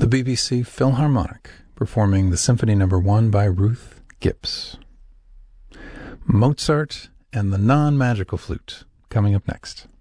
BBC Philharmonic performing the Symphony No. 1 by Ruth Gibbs. Mozart and the Non-Magical Flute coming up next.